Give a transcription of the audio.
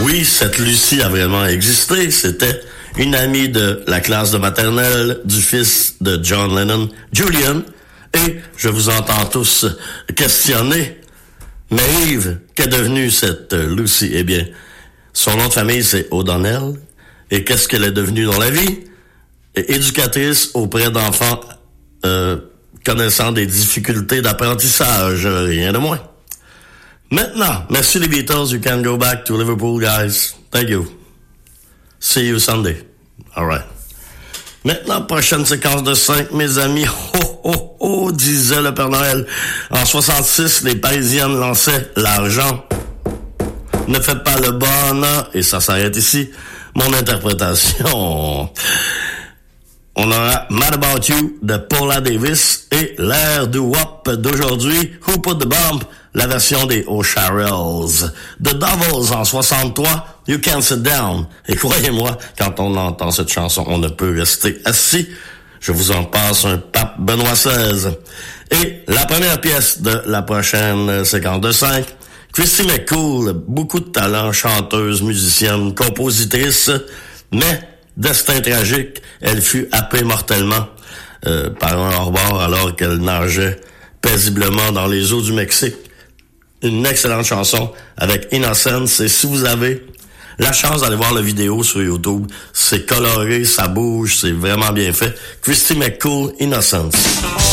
Oui, cette Lucie a vraiment existé. C'était une amie de la classe de maternelle du fils de John Lennon, Julian. Et je vous entends tous questionner. Mais Yves, qu'est devenue cette Lucy? Eh bien, son nom de famille, c'est O'Donnell. Et qu'est-ce qu'elle est devenue dans la vie? Éducatrice auprès d'enfants connaissant des difficultés d'apprentissage, rien de moins. Maintenant, merci les Beatles. You can go back to Liverpool, guys. Thank you. See you Sunday. All right. Maintenant, prochaine séquence de 5, mes amis. Oh, oh, oh, disait le Père Noël. En 66, les Parisiennes lançaient l'argent. Ne faites pas le bonheur. Et ça s'arrête ici. Mon interprétation. On aura Mad About You de Paula Davis et l'air du WAP d'aujourd'hui, Who Put the Bomb, la version des O'Sharrells. The Devils en 63, You Can't Sit Down. Et croyez-moi, quand on entend cette chanson, on ne peut rester assis. Je vous en passe un pape Benoît XVI. Et la première pièce de la prochaine séquence de 5, Christy McCool, beaucoup de talent, chanteuse, musicienne, compositrice, mais destin tragique, elle fut happée mortellement par un hors-bord alors qu'elle nageait paisiblement dans les eaux du Mexique. Une excellente chanson avec Innocence. Et si vous avez la chance d'aller voir la vidéo sur YouTube, c'est coloré, ça bouge, c'est vraiment bien fait. Christy McCool, Innocence.